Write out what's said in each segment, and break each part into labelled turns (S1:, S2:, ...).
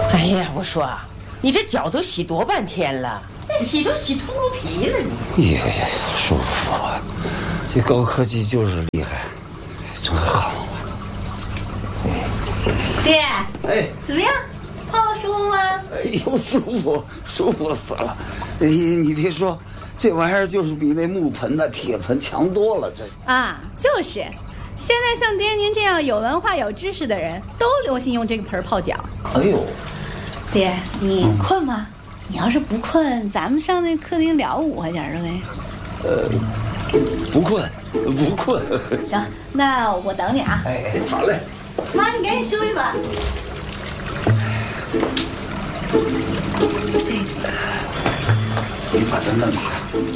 S1: 哎呀，我说，你这脚都洗多半天了，这洗都洗秃噜皮了你。
S2: 哎呀，舒服啊！这高科技就是厉害，真好。
S3: 爹，
S2: 哎，
S3: 怎么样？泡的舒服吗？
S2: 哎呦，舒服死了！你别说，这玩意儿就是比那木盆的铁盆强多了。这
S3: 啊，就是。现在像爹您这样有文化、有知识的人，都流行用这个盆泡脚。
S2: 哎呦，
S3: 爹，你困吗？你要是不困，咱们上那客厅聊5块钱的呗。
S2: 不困。
S3: 行，那我等你啊。
S2: 哎，好嘞。
S3: 妈，你赶紧休息吧。
S2: 你把它弄下。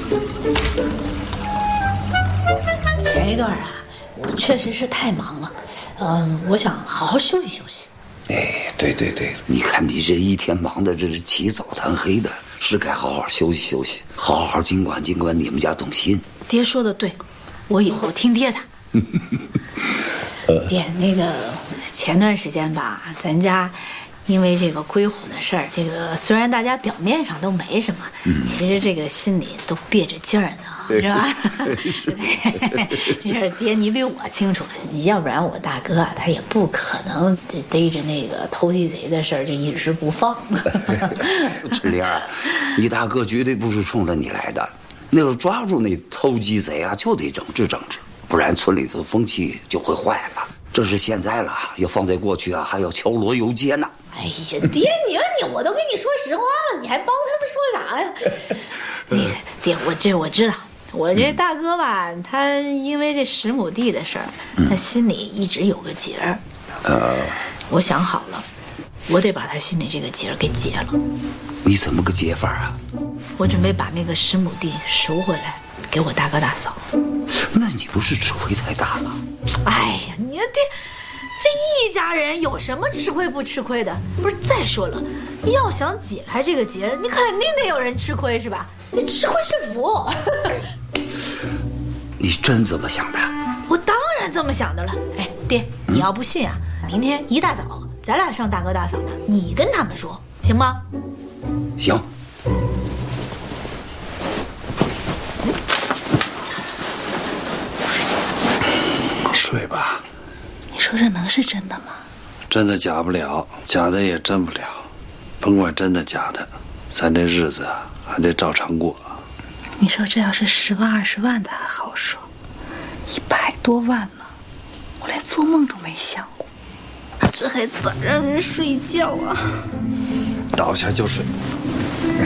S4: 前一段啊，我确实是太忙了，我想好好休息休息。
S2: 哎，对，你看你这一天忙的这是起早贪黑的，是该好好休息休息，好好尽管你们家董欣。
S4: 爹说的对，我以后听爹的。爹，那个前段时间吧，咱家因为这个归虎的事儿，这个虽然大家表面上都没什么，其实这个心里都憋着劲儿呢，是吧？这事儿爹你比我清楚，要不然我大哥啊，他也不可能逮着那个偷鸡贼的事儿就一直不放。
S2: 春莲儿，你大哥绝对不是冲着你来的，那要抓住那偷鸡贼啊，就得整治，不然村里头风气就会坏了。这是现在了，要放在过去啊，还要敲锣游街呢。
S4: 哎呀，爹，我都跟你说实话了，你还帮他们说啥呀？爹，我知道，我这大哥吧，他因为这10亩地的事儿，他心里一直有个结儿。我想好了，我得把他心里这个结儿给解了。
S2: 你怎么个解法啊？
S4: 我准备把那个10亩地赎回来，给我大哥大嫂。
S2: 那你不是吃亏太大了？
S4: 哎呀，你说爹，这一家人有什么吃亏不吃亏的？不是，再说了，要想解开这个结，你肯定得有人吃亏，是吧？这吃亏是福。
S2: 你真这么想的？
S4: 我当然这么想的了。哎，爹，你要不信啊，明天一大早咱俩上大哥大嫂那儿，你跟他们说，行吗？
S2: 行。睡吧。
S4: 你说这能是真的吗？
S5: 真的假不了，假的也真不了。甭管真的假的，咱这日子啊还得照常过。
S4: 你说这要是10万20万的还好说，100多万呢，我连做梦都没想过。这还咋让人睡觉啊？
S5: 倒下就睡。